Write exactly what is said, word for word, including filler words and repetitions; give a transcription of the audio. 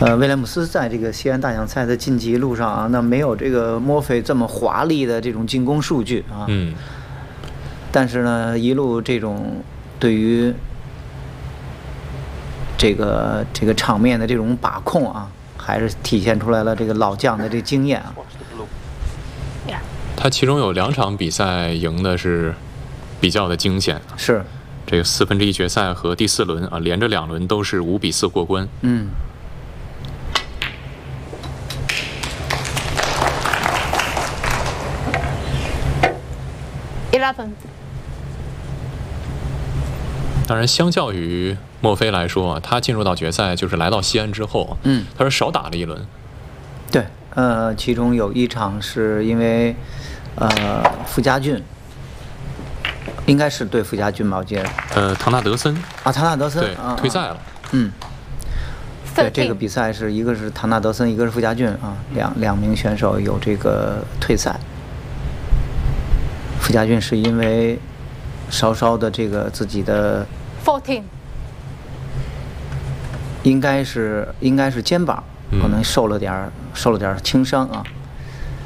呃，威廉姆斯在这个西安大奖赛的晋级路上啊，那没有这个墨菲这么华丽的这种进攻数据啊。 嗯。 但是呢，一路这种对于这个这个场面的这种把控啊，还是体现出来了这个老将的这个经验啊。 他其中有两场比赛赢的是比较的惊险， 是这个四分之一决赛和第四轮啊，连着两轮都是五比四过关。 嗯。 eleven。 当然，相较于墨菲来说啊，他进入到决赛就是来到西安之后， 嗯， 他是少打了一轮。 对，呃，其中有一场是因为，呃，傅家俊，应该是对傅家俊吧，我记得。 呃，唐纳德森。 啊，唐纳德森。 对， 啊、 退赛了。 嗯。对，这个比赛是一个是唐纳德森，一个是傅家俊啊，两两名选手有这个退赛。傅家俊是因为稍稍的这个自己的 fourteen， 应该是应该是肩膀可能受了点受了点轻伤啊。